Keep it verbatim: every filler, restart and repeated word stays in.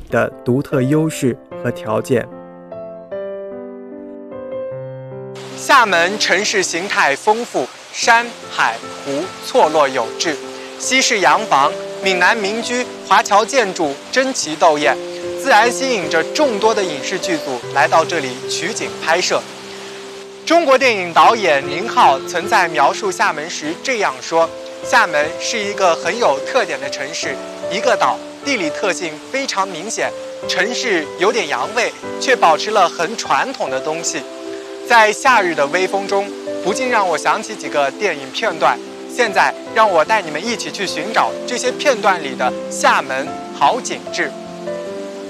的独特优势和条件。 厦门城市形态丰富，山海湖错落有致，西式洋房、闽南民居、华侨建筑争奇斗艳，自然吸引着众多的影视剧组来到这里取景拍摄。中国电影导演宁浩曾在描述厦门时这样说：厦门是一个很有特点的城市，一个岛，地理特性非常明显，城市有点洋味，却保持了很传统的东西。在夏日的微风中，不禁让我想起几个电影片段。现在让我带你们一起去寻找这些片段里的厦门好景致。